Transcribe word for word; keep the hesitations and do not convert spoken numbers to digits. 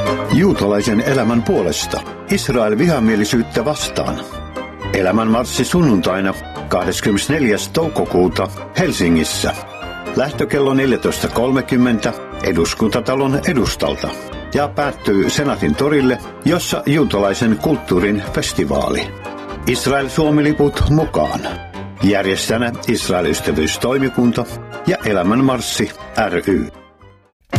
Juutalaisen elämän puolesta. Israel vihamielisyyttä vastaan. Elämänmarssi sunnuntaina kahdeskymmenesneljäs toukokuuta Helsingissä. Lähtökello neljätoista kolmekymmentä Eduskuntatalon edustalta ja päättyy Senaatin torille, jossa juutalaisen kulttuurin festivaali. Israel-Suomi-liput mukaan. Järjestäjänä Israel-ystävyystoimikunta ja Elämänmarssi ry.